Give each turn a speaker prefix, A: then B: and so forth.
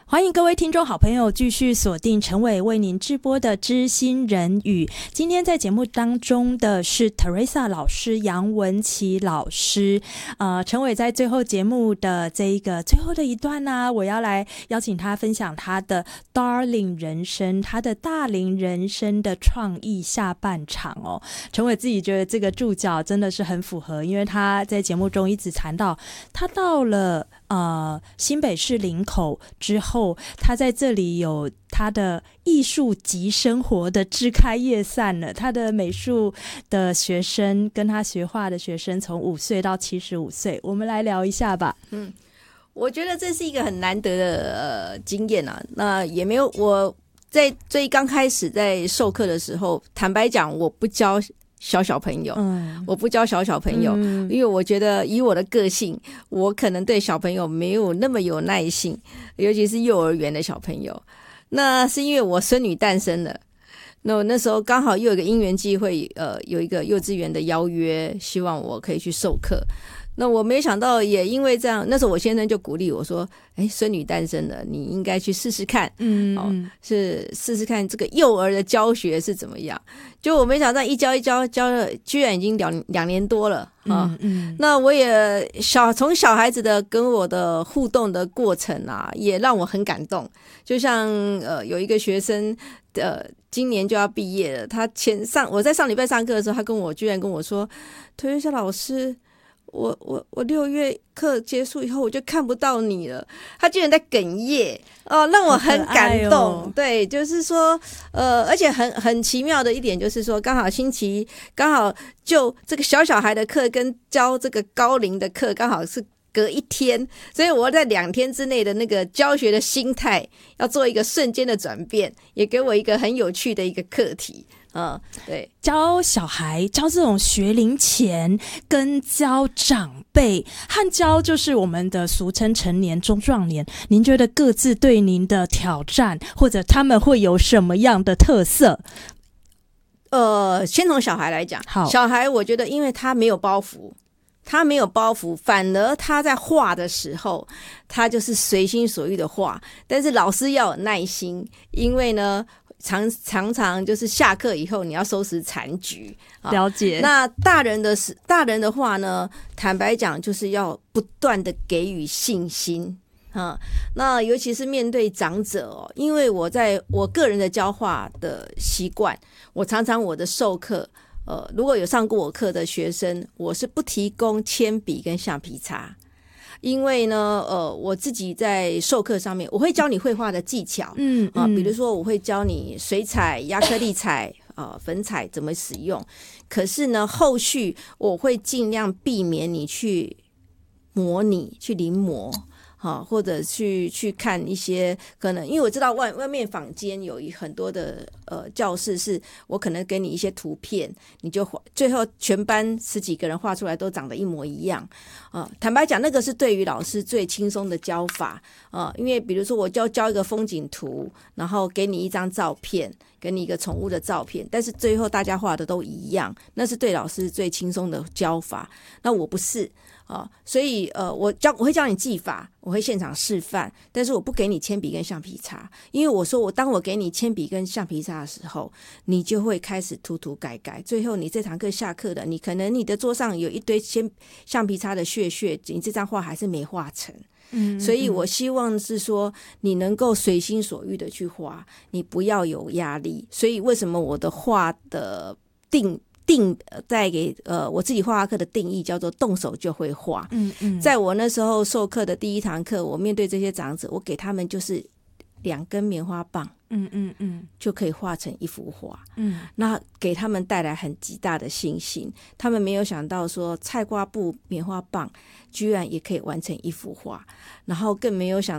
A: 欢迎各位听众好朋友继续锁定陈伟为您直播的知心人语。今天在节目当中的是 Teresa 老师、杨文琪老师。陈伟在最后节目的这一个最后的一段呢，我要来邀请他分享他的 Darling 人生，他的大龄人生的创意下半场哦。陈伟自己觉得这个注脚真的是很符合，因为他在节目中一直谈到他到了新北市林口之后，他在这里有他的艺术及生活的枝开叶散了。他的美术的学生跟他学画的学生从5岁到75岁，我们来聊一下吧。
B: 我觉得这是一个很难得的经验啊。那也没有，我在最刚开始在授课的时候，坦白讲，我不教小朋友，我不教小朋友，因为我觉得以我的个性，我可能对小朋友没有那么有耐性，尤其是幼儿园的小朋友。那是因为我孙女诞生了，那我那时候刚好又有一个因缘机会，有一个幼稚园的邀约，希望我可以去授课。那我没想到，也因为这样，那时候我先生就鼓励我说：“孙女诞生了，你应该去试试看，是试试看这个幼儿的教学是怎么样。”就我没想到一教了，居然已经2年多了啊！那我也从小孩子的跟我的互动的过程啊，也让我很感动。就像有一个学生，今年就要毕业了，我在上礼拜上课的时候，他居然跟我说：“推销老师。”我6月课结束以后我就看不到你了，他居然在哽咽让我很感动。对，就是说而且很奇妙的一点就是说，刚好就这个小孩的课跟教这个高龄的课刚好是隔一天，所以我在2天之内的那个教学的心态要做一个瞬间的转变，也给我一个很有趣的一个课题。对，
A: 教小孩教这种学龄前跟教长辈和教就是我们的俗称成年中壮年，您觉得各自对您的挑战或者他们会有什么样的特色？
B: 先从小孩来讲，
A: 好，
B: 小孩我觉得因为他没有包袱，反而他在画的时候他就是随心所欲的画，但是老师要有耐心，因为呢常常就是下课以后你要收拾残局。
A: 了解。
B: 那大人的话呢，坦白讲就是要不断的给予信心。那尤其是面对长者因为我个人的教画的习惯，我常常我的授课如果有上过我课的学生，我是不提供铅笔跟橡皮擦。因为呢，我自己在授课上面，我会教你绘画的技巧，比如说我会教你水彩、亚克力彩、粉彩怎么使用。可是呢，后续我会尽量避免你去模拟、去临摹。或者去看一些可能，因为我知道外面坊间有很多的教室，是我可能给你一些图片，你就最后全班10几个人画出来都长得一模一样。坦白讲，那个是对于老师最轻松的教法。因为比如说我教一个风景图，然后给你一张照片，给你一个宠物的照片，但是最后大家画的都一样，那是对老师最轻松的教法。那我不是。所以我会教你技法，我会现场示范，但是我不给你铅笔跟橡皮擦，因为我说当我给你铅笔跟橡皮擦的时候，你就会开始涂改，最后你这堂课下课的，你可能你的桌上有一堆橡皮擦的屑，你这张画还是没画成。所以我希望是说你能够随心所欲的去画，你不要有压力。所以为什么我的画的带给我自己画课的定义叫做动手就会画。在我那时候授课的第1堂课，我面对这些长者，我给他们就是2根棉花棒，就可以画成一幅画。那给他们带来很极大的信心，他们没有想到说菜瓜布、棉花棒居然也可以完成一幅画，然后更没有想